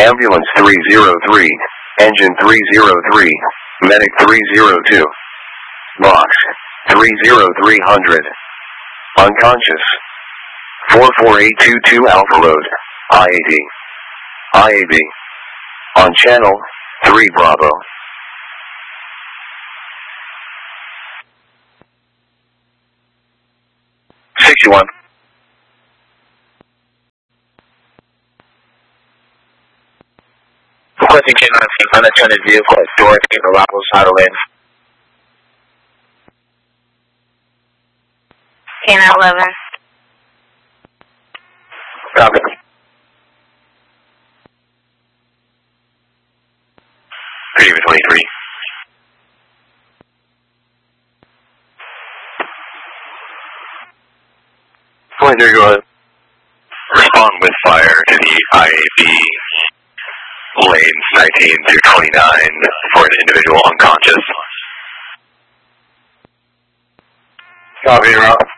Ambulance 303, Engine 303, Medic 302. Box 30300. Unconscious. 44822 Alpha Road, IAB. IAB. On channel 3 Bravo. 61. Requesting K9 for unattended vehicle at Dorothy Bravo Saddle Lane. K9 11. Copy. Pretty 23. There, go ahead. Respond with fire to the IAB lanes 19 through 29 for an individual unconscious. Copy, route.